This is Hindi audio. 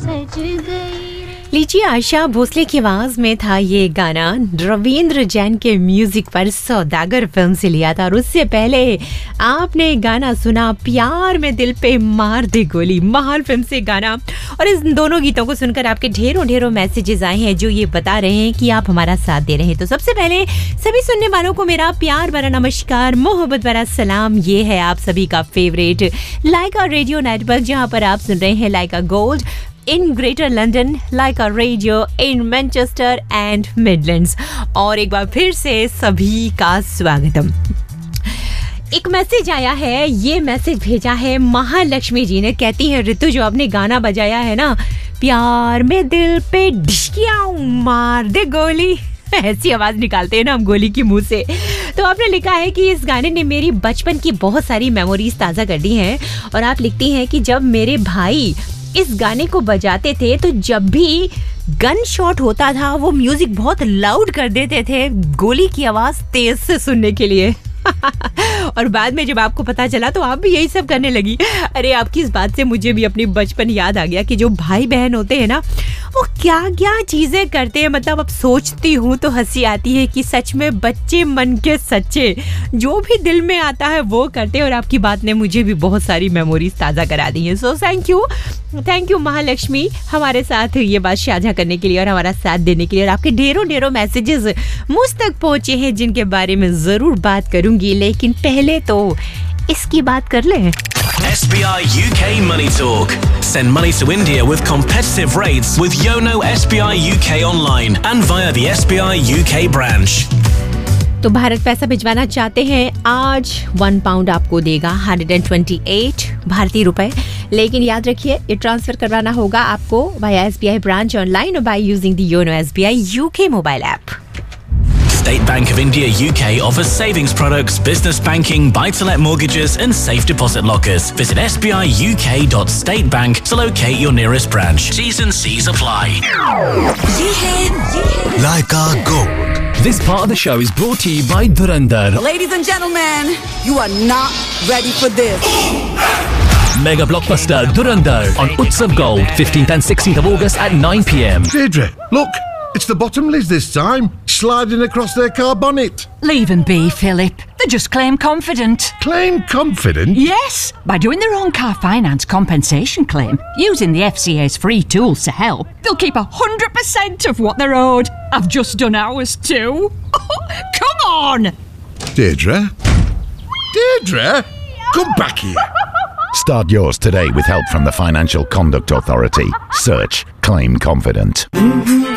सज गई। लीजिए, आशा भोसले की आवाज में था ये गाना, रविंद्र जैन के म्यूजिक पर सौदागर फिल्म से लिया था। और उससे पहले आपने गाना सुना प्यार में दिल पे मार दे गोली, महान फिल्म से गाना। और इस दोनों गीतों को सुनकर आपके ढेरों मैसेजेस आए हैं जो ये बता रहे हैं कि आप हमारा साथ दे रहे हैं। तो सबसे पहले सभी सुनने वालों को मेरा प्यार भरा नमस्कार, मोहब्बत भरा सलाम। ये है आप सभी का फेवरेट लाइका रेडियो नेटवर्क, जहां पर आप सुन रहे हैं लाइका gold in Greater London, Laika Radio in Manchester and Midlands। और एक बार फिर से सभी का स्वागतम। एक मैसेज आया है, ये मैसेज भेजा है महालक्ष्मी जी ने। कहती है, ऋतु जो आपने गाना बजाया है ना, प्यार में दिल पे ढिशकियां मार दे गोली, ऐसी आवाज निकालते हैं ना हम गोली की मुंह से। तो आपने लिखा है कि इस गाने ने मेरी बचपन की बहुत सारी मेमोरीज ताज़ा कर दी हैं। और आप लिखती हैं कि जब मेरे भाई इस गाने को बजाते थे तो जब भी गन शॉट होता था वो म्यूजिक बहुत लाउड कर देते थे गोली की आवाज तेज से सुनने के लिए। और बाद में जब आपको पता चला तो आप भी यही सब करने लगी। अरे, आपकी इस बात से मुझे भी अपनी बचपन याद आ गया कि जो भाई बहन होते हैं ना, वो क्या क्या चीजें करते हैं। मतलब अब सोचती हूँ तो हंसी आती है कि सच में बच्चे मन के सच्चे, जो भी दिल में आता है वो करते हैं। और आपकी बात ने मुझे भी बहुत सारी मेमोरीज ताज़ा करा दी है। सो थैंक यू महालक्ष्मी, हमारे साथ ये बात साझा करने के लिए और हमारा साथ देने के लिए। और आपके ढेरों मैसेजेस मुझ तक पहुंचे हैं जिनके बारे में जरूर बात करूंगी, लेकिन पहले तो इसकी बात कर लें। SBI UK Money Talk. Send money to India with competitive rates with Yono SBI UK online and via the SBI UK branch. तो भारत पैसा भिजवाना चाहते हैं, आज 1 पाउंड आपको देगा 128 भारतीय रुपए। लेकिन याद रखिए, ये ट्रांसफर करवाना होगा आपको वाया SBI ब्रांच ऑनलाइन और by using the YONO SBI UK mobile app. State Bank of India UK offers savings products, business banking, buy-to-let mortgages and safe deposit lockers. Visit sbiuk.statebank to locate your nearest branch. T's and C's apply. Laika Gold. This part of the show is brought to you by Dhurandhar. Ladies and gentlemen, you are not ready for this. Mega blockbuster Dhurandhar on Utsav Gold, 15th and 16th of August at 9 p.m. Deirdre, look, it's the Bottomleys this time, sliding across their car bonnet. Leave them be, Philip. They're just claim confident. Claim confident? Yes, by doing their own car finance compensation claim, using the FCA's free tools to help, they'll keep 100% of what they're owed. I've just done ours too. Come on! Deirdre? Deirdre? Come back here. Start yours today with help from the Financial Conduct Authority. Search Claim Confident.